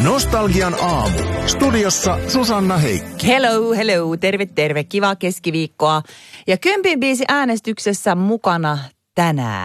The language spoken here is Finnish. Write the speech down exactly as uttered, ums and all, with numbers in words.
Nostalgian aamu. Studiossa Susanna Heikki. Hello, hello. Terve, terve. Kivaa keskiviikkoa. Ja kympin biisi äänestyksessä mukana tänään.